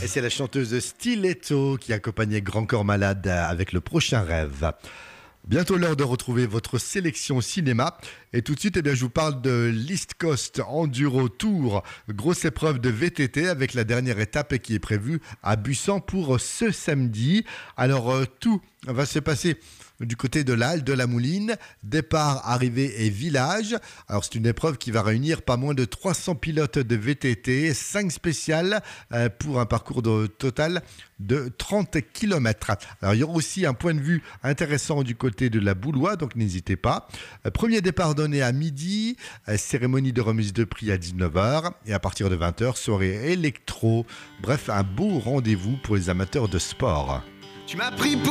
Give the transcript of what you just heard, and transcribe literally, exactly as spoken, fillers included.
Et c'est la chanteuse Stiletto qui accompagnait Grand Corps Malade avec Le Prochain Rêve. Bientôt l'heure de retrouver votre sélection cinéma. Et tout de suite, eh bien, je vous parle de l'East Coast Enduro Tour. Grosse épreuve de V T T avec la dernière étape qui est prévue à Busan pour ce samedi. Alors, euh, tout va se passer du côté de l'Halle de la Mouline, départ, arrivée et village. Alors c'est une épreuve qui va réunir pas moins de trois cents pilotes de V T T, cinq spéciales euh, pour un parcours de, total de trente kilomètres. Alors il y aura aussi un point de vue intéressant du côté de la Boulois, donc n'hésitez pas. Euh, premier départ donné à midi, euh, cérémonie de remise de prix à dix-neuf heures et à partir de vingt heures, soirée électro. Bref, un beau rendez-vous pour les amateurs de sport. Tu m'as pris pour